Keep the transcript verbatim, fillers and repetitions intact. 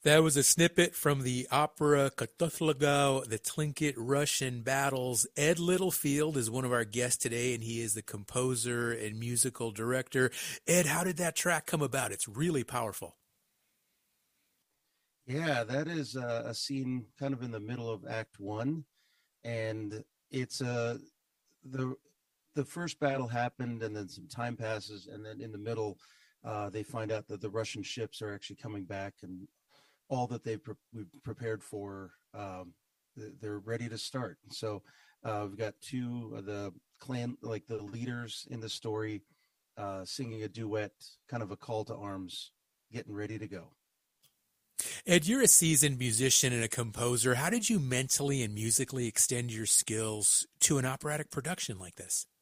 That was a snippet from the opera Katothlogo, the Tlingit Russian Battles. Ed Littlefield is one of our guests today, and he is the composer and musical director. Ed, how did that track come about? It's really powerful. Yeah, that is a, a scene kind of in the middle of Act One, and it's uh, the the first battle happened, and then some time passes, and then in the middle, uh, they find out that the Russian ships are actually coming back, and all that they've pre- we've prepared for, um, they're ready to start. So uh, we've got two of the clan, like the leaders in the story, uh, singing a duet, kind of a call to arms, getting ready to go. Ed, you're a seasoned musician and a composer. How did you mentally and musically extend your skills to an operatic production like this?